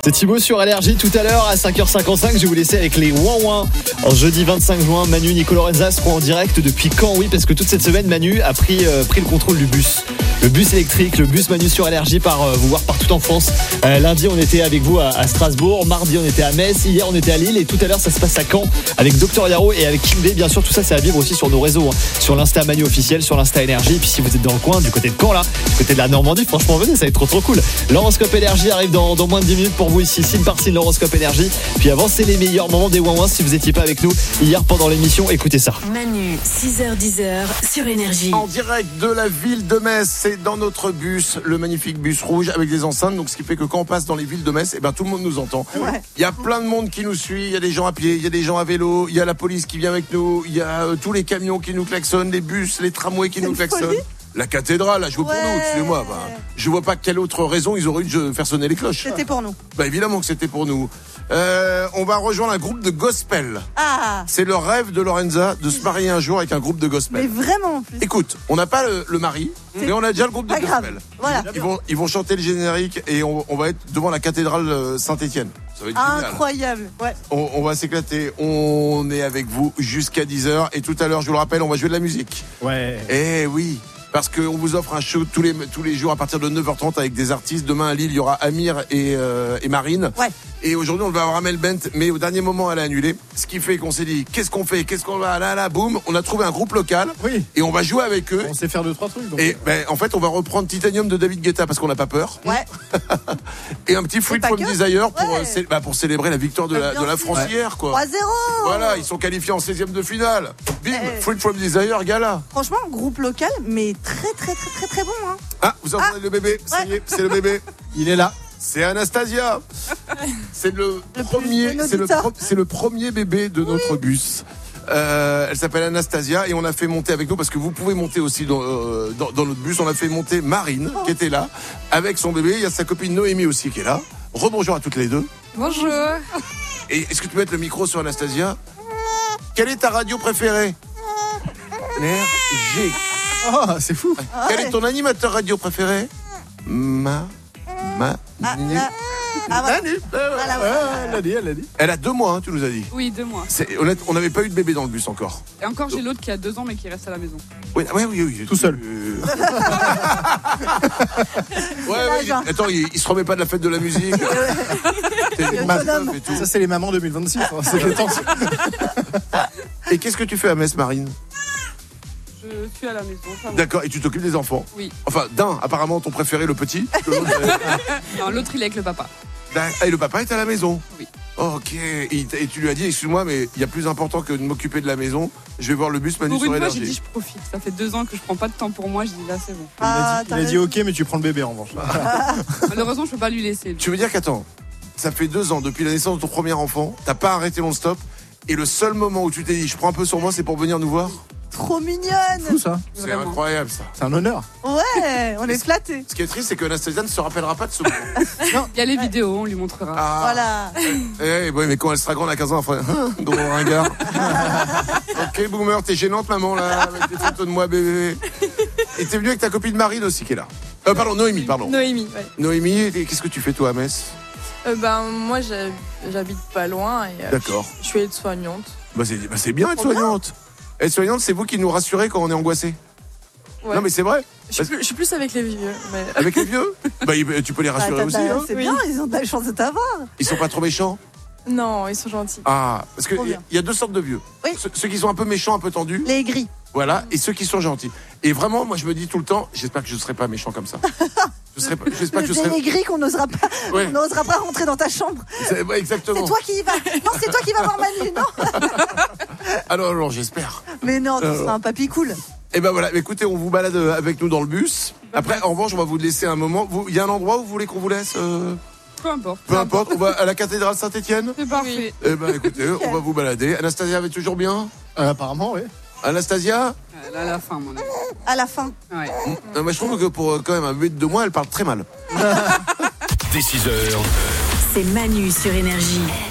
C'est Thibaut sur Allergie. Tout à l'heure à 5h55, je vais vous laisser avec les Ouin-Ouin. En jeudi 25 juin, Manu, Nico Lorenza seront en direct depuis quand? Oui, parce que toute cette semaine, Manu a pris le contrôle du bus. Le bus électrique, le bus Manu sur Allergie par vous voir partout en France. Lundi, on était avec vous à Strasbourg. Mardi, on était à Metz. Hier, on était à Lille. Et tout à l'heure, ça se passe à Caen avec Dr Yaro et avec Kim V. Bien sûr, tout ça, c'est à vivre aussi sur nos réseaux. Sur l'Insta Manu officiel, sur l'Insta Énergie. Et puis si vous êtes dans le coin, du côté de Caen, là, du côté de la Normandie, franchement, venez, ça va être trop cool. L'horoscope Énergie arrive dans moins de 10 minutes pour vous ici, signe par signe, l'horoscope Énergie. Puis avant, c'est les meilleurs moments des Ouin-Ouin. Si vous n'étiez pas avec nous hier pendant l'émission, écoutez ça. Manu, 6h-10h sur Énergie. En direct de la ville de Metz, c'est dans notre bus, le magnifique bus rouge avec des enceintes. Donc ce qui fait que quand on passe dans les villes de Metz, tout le monde nous entend. Ouais. Il y a plein de monde qui nous suit, il y a des gens à pied, il y a des gens à vélo, il y a la police qui vient avec nous, il y a tous les camions qui nous klaxonnent, les bus, les tramways qui nous klaxonnent. La cathédrale, elle joue pour nous, excusez-moi. Je vois pas quelle autre raison ils auraient eu de faire sonner les cloches. C'était pour nous. Évidemment que c'était pour nous. On va rejoindre un groupe de gospel. Ah, C'est le rêve de Lorenza de se marier un jour avec un groupe de gospel. mais vraiment en plus. Écoute, on n'a pas le mari, mais on a déjà le groupe de Pas grave. gospel. Voilà. Ils vont chanter le générique et on va être devant la cathédrale Saint-Étienne. Ça va être génial. Incroyable. Ouais. On va s'éclater. On est avec vous jusqu'à 10h. Et tout à l'heure, je vous le rappelle, on va jouer de la musique. Ouais. Eh oui, parce qu'on vous offre un show tous les jours à partir de 9h30 avec des artistes. Demain à Lille, il y aura Amir et Marine. Ouais. Et aujourd'hui, on va avoir Amel Bent, mais au dernier moment, elle a annulé. Ce qui fait qu'on s'est dit, qu'est-ce qu'on fait? Qu'est-ce qu'on va? Là, boum, on a trouvé un groupe local. Oui. Et on va jouer avec eux. On sait faire 2-3 trucs. Donc. Et en fait, on va reprendre Titanium de David Guetta parce qu'on n'a pas peur. Ouais. Et un petit Fruit pas from que. Desire Ouais. pour célébrer la victoire de Bien la sûr. France hier, quoi. 3-0. Voilà, ils sont qualifiés en 16e de finale. Bim, Eh. Fruit from Desire, gala. Franchement, groupe local, mais très bon. Hein. Ah, vous entendez le bébé? Ça y est, c'est le bébé. Il est là. C'est Anastasia. C'est le premier, plus c'est le, auditeur. c'est le premier bébé de notre bus. Elle s'appelle Anastasia et on l'a fait monter avec nous parce que vous pouvez monter aussi dans notre bus. On a fait monter Marine qui était là avec son bébé. Il y a sa copine Noémie aussi qui est là. Rebonjour à toutes les deux. Bonjour. Et est-ce que tu peux mettre le micro sur Anastasia? Quelle est ta radio préférée? Énergie. Oh, c'est fou. Quel est ton animateur radio préféré? Voilà. Elle a dit. Elle a 2 mois, hein, tu nous as dit. Oui, 2 mois. C'est honnête, on n'avait pas eu de bébé dans le bus encore. Et encore, j'ai l'autre qui a 2 ans mais qui reste à la maison. Oui. Tout seul. l'âge, hein. Attends, il se remet pas de la fête de la musique. T'es autonome. et tout. Ça, c'est les mamans 2026. C'est le temps. Et qu'est-ce que tu fais à Metz, Marine? Je suis à la maison. ça va. D'accord, et tu t'occupes des enfants? Oui. Enfin, apparemment, ton préféré, le petit. que l'autre, Non, l'autre, il est avec le papa. et le papa est à la maison? Oui. Oh, ok. Et tu lui as dit, excuse-moi, mais il y a plus important que de m'occuper de la maison. Je vais voir le bus Manu Pour sur une fois, j'ai dit Énergie. je profite. Ça fait 2 ans que je prends pas de temps pour moi. Je dis là, c'est bon. Ah, Il a dit ok, mais tu prends le bébé en revanche. Malheureusement, je peux pas lui laisser. Tu veux dire qu'attends, ça fait 2 ans depuis la naissance de ton premier enfant, t'as pas arrêté non-stop, et le seul moment où tu t'es dit, je prends un peu sur moi, c'est pour venir nous voir? Trop mignonne. Fou ça. C'est Vraiment. incroyable, ça. C'est un honneur. Ouais, on est flattés. Ce qui est triste, c'est que Anastasia ne se rappellera pas de ce moment. Il y a les vidéos, on lui montrera. Ah. Voilà. Ouais, mais quand elle sera grande à 15 ans, elle fera dans mon ringard. Ok, boomer, t'es gênante, maman, là, avec des photos de moi, bébé. Et t'es venu avec ta copine Marine aussi, qui est là. Pardon, Noémie, pardon. Noémie, ouais. Noémie, qu'est-ce que tu fais, toi, à Metz? Moi, j'habite pas loin et D'accord. je suis aide-soignante. C'est bien être soignante. Être soignante, c'est vous qui nous rassurez quand on est angoissé. Ouais. Non, mais c'est vrai. Je suis plus avec les vieux. Mais... Avec les vieux, tu peux les rassurer aussi. Hein. C'est Oui. bien, ils ont de la chance de t'avoir. Ils sont pas trop méchants. Non, ils sont gentils. Ah, parce que Trop bien. il y a 2 sortes de vieux. Oui. Ceux qui sont un peu méchants, un peu tendus, Les gris. voilà, et ceux qui sont gentils. Et vraiment, moi, je me dis tout le temps, j'espère que je serai pas méchant comme ça. J'espère que je serai. Les gris qu'on n'osera pas, Ouais. on n'osera pas rentrer dans ta chambre. Ouais, exactement. C'est toi qui y vas. Non, c'est toi qui vas voir Manu, non. Alors, j'espère. Mais non, tu seras un papy cool. Et ben voilà, écoutez, on vous balade avec nous dans le bus. Après, en revanche, on va vous laisser un moment. Il y a un endroit où vous voulez qu'on vous laisse Peu importe. Peu importe, on va à la cathédrale Saint-Étienne. C'est parfait. Eh ben écoutez, on va vous balader. Anastasia va toujours bien? Apparemment, oui. Anastasia? Là, à la fin, mon avis. À la fin. Ouais. Moi, je trouve que pour quand même un bébé de 2 mois, elle parle très mal. Dès 6h, c'est Manu sur Énergie.